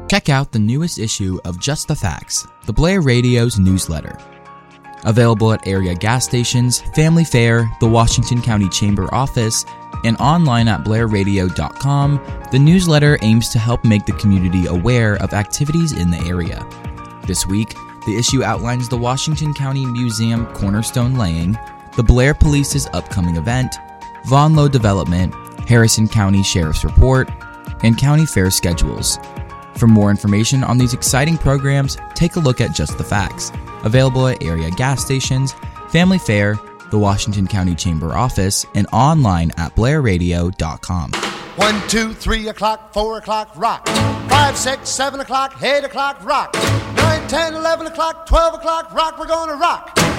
Check out the newest issue of Just the Facts, the Blair Radio's newsletter. Available at area gas stations, Family Fare, the Washington County Chamber office, and online at blairradio.com, the newsletter aims to help make the community aware of activities in the area. This week, the issue outlines the Washington County Museum cornerstone laying, the Blair Police's upcoming event, Von Low Development, Harrison County Sheriff's Report, and county fair schedules. For more information on these exciting programs, take a look at Just the Facts, available at area gas stations, Family Fare, the Washington County Chamber office, and online at blairradio.com. 1, 2, 3 o'clock, 4 o'clock, rock. 5, 6, 7 o'clock, 8 o'clock, rock. 9, 10, 11 o'clock, 12 o'clock, rock. We're gonna rock